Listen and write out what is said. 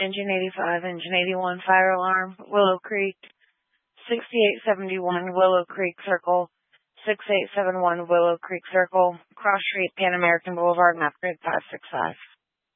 Engine 85, Engine 81, fire alarm, Willow Creek, 6871 Willow Creek Circle, 6871 Willow Creek Circle, Cross Street, Pan American Boulevard, map grid 565.